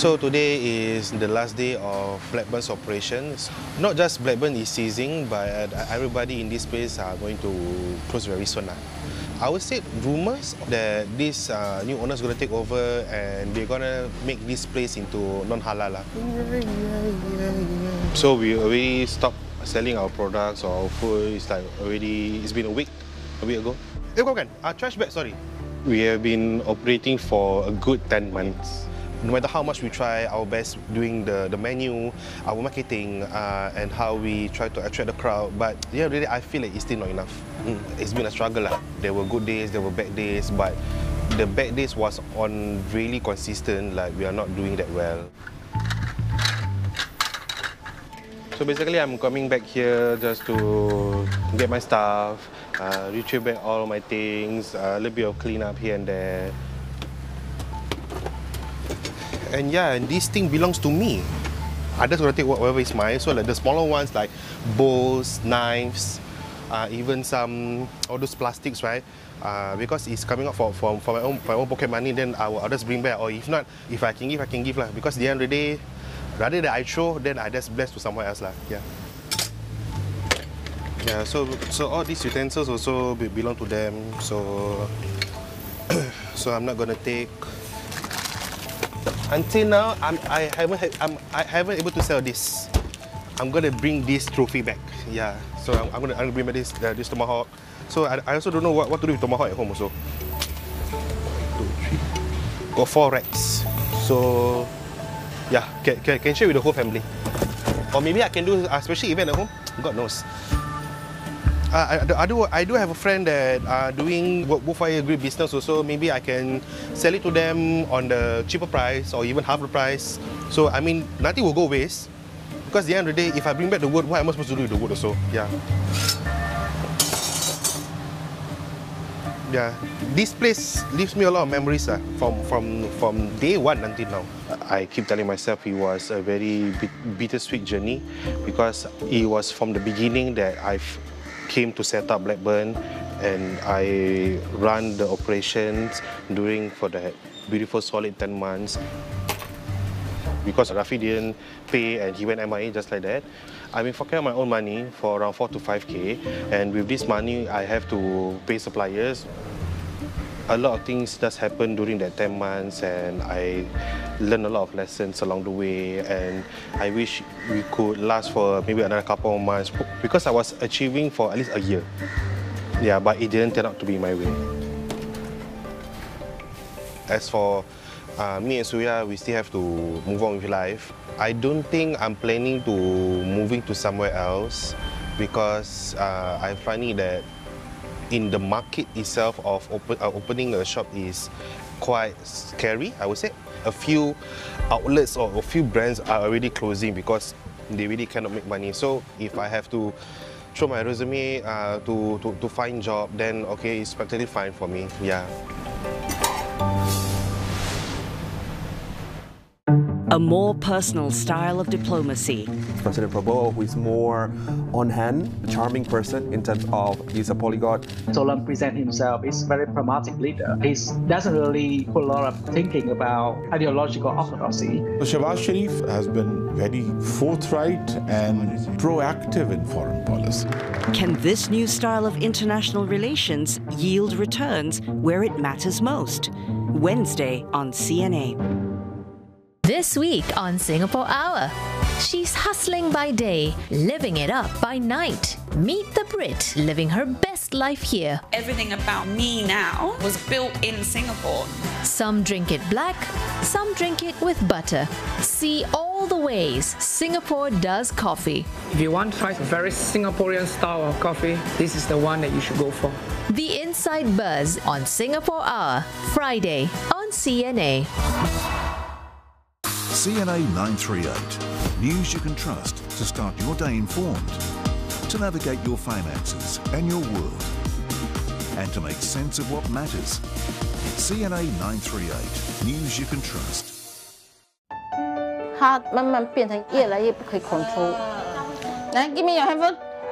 So today is the last day of Blackburn's operations. Not just Blackburn is ceasing, but everybody in this place are going to close very soon. I would say rumors that this new owner is going to take over and they're going to make this place into non-halal. So we already stopped selling our products or our food. It's been a week ago. Trash bag, sorry. We have been operating for a good 10 months. No matter how much we try our best doing the menu, our marketing, and how we try to attract the crowd, but yeah, really, I feel like it's still not enough. It's been a struggle. There were good days, there were bad days, but the bad days was on really consistent, like we are not doing that well. So basically, I'm coming back here just to get my stuff, retrieve back all my things, a little bit of cleanup here and there. And yeah, and this thing belongs to me. I just want to take whatever is mine. So like the smaller ones like bowls, knives, even some all those plastics, right? Because it's coming up for my own pocket money, then I'll just bring back. Or if not, if I can give lah. Because at the end of the day, rather than I throw, then I just bless to someone else lah. Yeah. Yeah. So all these utensils also belong to them. So I'm not gonna take. Until now, I haven't able to sell this. I'm gonna bring this trophy back. Yeah, so I'm gonna bring back this tomahawk. So I also don't know what to do with tomahawk at home also. 1, 2, 3. Got 4 racks. So yeah, can share with the whole family. Or maybe I can do a special event at home. God knows. I do have a friend that doing wood-fire grill business also. Maybe I can sell it to them on the cheaper price or even half the price. So I mean, nothing will go waste. Because at the end of the day, if I bring back the wood, what am I supposed to do with the wood also? Yeah. Yeah. This place leaves me a lot of memories from day one until now. I keep telling myself it was a very bittersweet journey because it was from the beginning that I've came to set up Blackburn and I run the operations for the beautiful solid 10 months. Because Rafi didn't pay and he went MIA just like that, I've been forking out my own money for around 4 to 5K, and with this money I have to pay suppliers. A lot of things just happened during that 10 months and I learned a lot of lessons along the way, and I wish we could last for maybe another couple of months because I was achieving for at least a year. Yeah, but it didn't turn out to be my way. As for me and Surya, we still have to move on with life. I don't think I'm planning to moving to somewhere else because I'm finding that in the market itself of opening a shop is quite scary, I would say. A few outlets or a few brands are already closing because they really cannot make money. So if I have to throw my resume to find job, then okay, it's practically fine for me. Yeah. A more personal style of diplomacy. President Prabowo, who is more on-hand, a charming person in terms of he's a polyglot. Solan presents himself as a very pragmatic leader. He doesn't really put a lot of thinking about ideological orthodoxy. Shehbaz Sharif has been very forthright and proactive in foreign policy. Can this new style of international relations yield returns where it matters most? Wednesday on CNA. This week on Singapore Hour, she's hustling by day, living it up by night. Meet the Brit living her best life here. Everything about me now was built in Singapore. Some drink it black, some drink it with butter. See all the ways Singapore does coffee. If you want to try a very Singaporean style of coffee, this is the one that you should go for. The Inside Buzz on Singapore Hour, Friday on CNA. CNA 938. News you can trust to start your day informed, to navigate your finances and your world, and to make sense of what matters. CNA 938. News you can trust. 它慢慢变成越来越不可以 control. Give me your handphone.